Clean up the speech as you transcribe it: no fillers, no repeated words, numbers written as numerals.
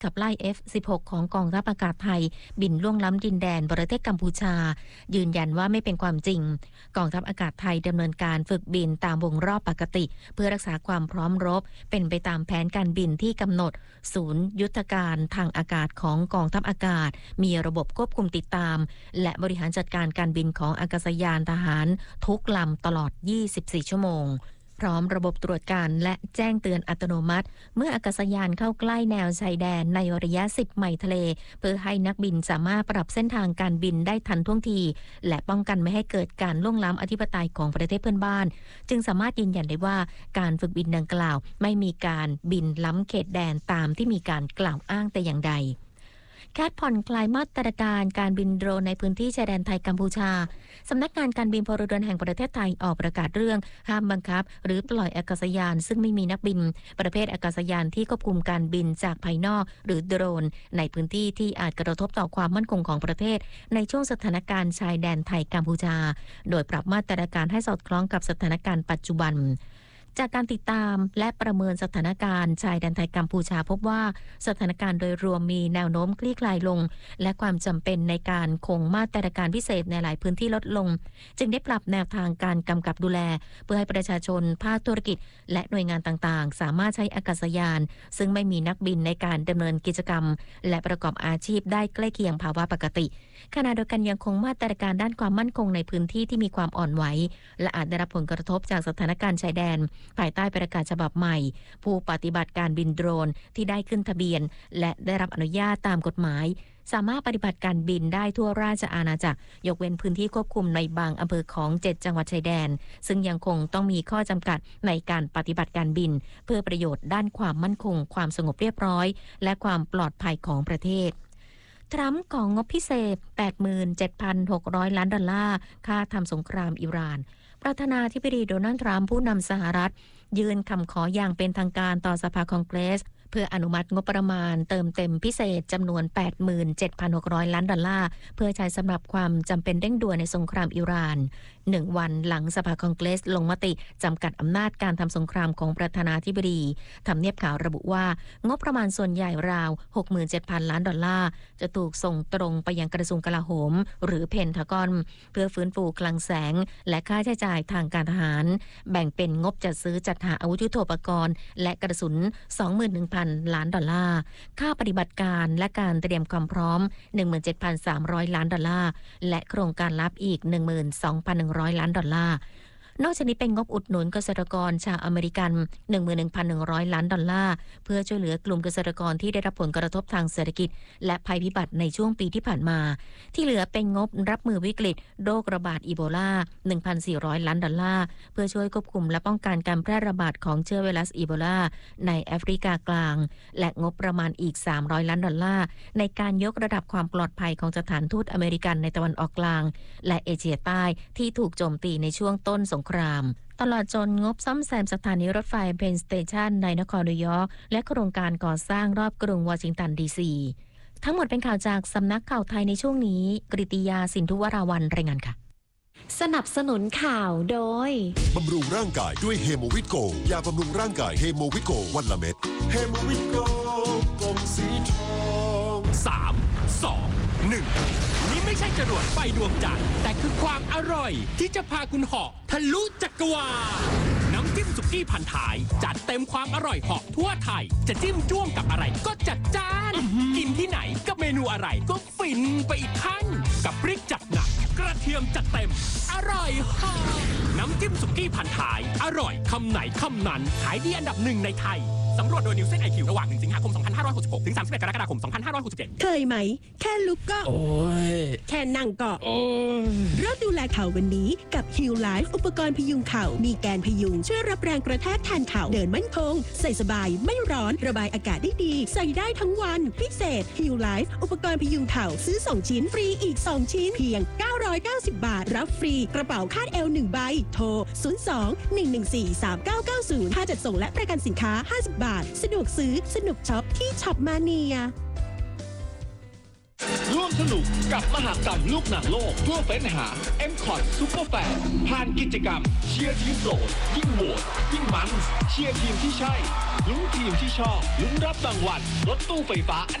ขับไล่ F-16 ของกองทัพอากาศไทยบินล่วงล้ำดินแดนประเทศกัมพูชายืนยันว่าไม่เป็นความจริงกองทัพอากาศไทยดำเนินการฝึกบินตามวงรอบปกติเพื่อรักษาความพร้อมรบเป็นไปตามแผนการบินที่กำหนดศูนย์ยุทธการทางอากาศของกองทัพอากาศมีระบบควบคุมติดตามและบริหารจัดการการบินของอากาศยานทหารทุกลำตลอด 24 ชั่วโมงพร้อมระบบตรวจการและแจ้งเตือนอัตโนมัติเมื่ออากาศยานเข้าใกล้แนวชายแดนในระยะ 10 ไมล์ทะเลเพื่อให้นักบินสามารถปรับเส้นทางการบินได้ทันท่วงทีและป้องกันไม่ให้เกิดการล่วงล้ำอธิปไตยของประเทศเพื่อนบ้านจึงสามารถยืนยันได้ว่าการฝึกบินดังกล่าวไม่มีการบินล้ำเขตแดนตามที่มีการกล่าวอ้างแต่อย่างใดแคทผ่อนคลายมาตรการการบินโดรนในพื้นที่ชายแดนไทยกัมพูชาสำนักงานการบินพลเรือนแห่งประเทศไทยออกประกาศเรื่องห้ามบังคับหรือปล่อยอากาศยานซึ่งไม่มีนักบินประเภทอากาศยานที่ควบคุมการบินจากภายนอกหรือโดรนในพื้นที่ที่อาจกระทบต่อความมั่นคงของประเทศในช่วงสถานการณ์ชายแดนไทยกัมพูชาโดยปรับมาตรการให้สอดคล้องกับสถานการณ์ปัจจุบันจากการติดตามและประเมินสถานการณ์ชายแดนไทยกัมพูชาพบว่าสถานการณ์โดยรวมมีแนวโน้มคลี่คลายลงและความจำเป็นในการคงมาตรการพิเศษในหลายพื้นที่ลดลงจึงได้ปรับแนวทางการกำกับดูแลเพื่อให้ประชาชนภาคธุรกิจและหน่วยงานต่างๆสามารถใช้อากาศยานซึ่งไม่มีนักบินในการดำเนินกิจกรรมและประกอบอาชีพได้ใกล้เคียงภาวะปกติขณะเดียวกันยังคงมาตรการด้านความมั่นคงในพื้นที่ที่มีความอ่อนไหวและอาจได้รับผลกระทบจากสถานการณ์ชายแดนภายใต้ประกาศฉบับใหม่ผู้ปฏิบัติการบินโดรนที่ได้ขึ้นทะเบียนและได้รับอนุญาตตามกฎหมายสามารถปฏิบัติการบินได้ทั่วราชอาณาจักรยกเว้นพื้นที่ควบคุมในบางอำเภอของ7จังหวัดชายแดนซึ่งยังคงต้องมีข้อจำกัดในการปฏิบัติการบินเพื่อประโยชน์ด้านความมั่นคงความสงบเรียบร้อยและความปลอดภัยของประเทศทรัมป์ของงบพิเศษ 87,600 ล้านดอลลาร์ค่าทำสงครามอิหร่านประธานาธิบดีโดนัลด์ทรัมป์ผู้นำสหรัฐยื่นคำขออย่างเป็นทางการต่อสภาคองเกรสเพื่ออนุมัติงบประมาณเติมเต็มพิเศษจำนวน 87,600 ล้านดอลลาร์เพื่อใช้สำหรับความจำเป็นเร่งด่วนในสงครามอิหร่าน1 วันหลังสภาคองเกรสลงมติจำกัดอำนาจการทำสงครามของประธานาธิบดีทำเนียบข่าวระบุว่างบประมาณส่วนใหญ่ราว 67,000 ล้านดอลลาร์จะถูกส่งตรงไปยังกระทรวงกลาโหมหรือเพนทากอนเพื่อฟื้นฟูคลังแสงและค่าใช้จ่ายทางการทหารแบ่งเป็นงบจัดซื้อจัดหาอาวุธยุทโธปกรณ์และกระสุน 21,000 ล้านดอลลาร์ค่าปฏิบัติการและการเตรียมความพร้อม 17,300 ล้านดอลลาร์และโครงการลับอีก 12,100 ล้านดอลลาร์นอกจากนี้เป็นงบอุดหนุนเกษตรกรชาวอเมริกัน 11,100 ล้านดอลลาร์เพื่อช่วยเหลือกลุ่มเกษตรกรที่ได้รับผลกระทบทางเศรษฐกิจและภัยพิบัติในช่วงปีที่ผ่านมาที่เหลือเป็นงบรับมือวิกฤตโรคระบาดอีโบลา 1,400 ล้านดอลลาร์เพื่อช่วยควบคุมและป้องกันการแพร่ระบาดของเชื้อไวรัสอีโบลาในแอฟริกากลางและงบประมาณอีก300 ล้านดอลลาร์ในการยกระดับความปลอดภัยของสถานทูตอเมริกันในตะวันออกกลางและเอเชียใต้ที่ถูกโจมตีในช่วงต้นสงครามตลอดจนงบซ่อมแซมสถานีรถไฟเพนสเตชันในนครนิวยอร์กและโครงการก่อสร้างรอบกรุงวอชิงตันดีซีทั้งหมดเป็นข่าวจากสำนักข่าวไทยในช่วงนี้กฤติยาสินธุวราวัลย์รายงานค่ะสนับสนุนข่าวโดยบำรุงร่างกายด้วยเฮโมวิตโกยาบำรุงร่างกายเฮโมวิตโกวันละเม็ดเฮโมวิตโกกลมสีทอง 3 2 1นี่ไม่ใช่จรวดไฟดวงจันทร์แต่คือความอร่อยที่จะพาคุณเหาะทะลุจักรวาลน้ำจิ้มสุกี้พันท้ายจัดเต็มความอร่อยเหาะทั่วไทยจะจิ้มจ้วงกับอะไรก็จัดจ้านกินที่ไหนกับเมนูอะไรก็ฟินไปอีกขั้นกับพริกจัดหนักกระเทียมจัดเต็มอร่อยเหาะน้ำจิ้มสุกี้พันท้ายอร่อยคำไหนคำนั้นขายดีอันดับ1ในไทยสำรวจโดยนิวเซน IQ ระหว่าง1 สิงหาคม 2566 ถึง 31 กรกฎาคม 2567 เคยไหมแค่ลุกก็โอ้ยแค่นั่งก็โอ้ยเริ่มดูแลเข่าวันนี้กับ Heal Life อุปกรณ์พยุงเข่ามีแกนพยุงช่วยรับแรงกระแทกแทนเข่าเดินมั่นคงใส่สบายไม่ร้อนระบายอากาศได้ดีใส่ได้ทั้งวันพิเศษ Heal Life อุปกรณ์พยุงเข่าซื้อ2ชิ้นฟรีอีก2ชิ้นเพียง990 บาทรับฟรีกระเป๋าคาดเอว1ใบโทร02-114-3990ค่าจัดส่งและประกันสินค้า50 บาทสะดวกซื้อสนุกช็อปที่ช็อปมาเนียร่วมมสนุกกับมหกรรมลูกหนังโลกเพื่อเฟ้นหา M-Cot Super Fan ผ่านกิจกรรมเชียร์ทีมโปรดยิ่งโหวตยิ่งมันเชียร์ทีมที่ใช่ลุ้นทีมที่ชอบลุ้นรับรางวัลรถตู้ไฟฟ้า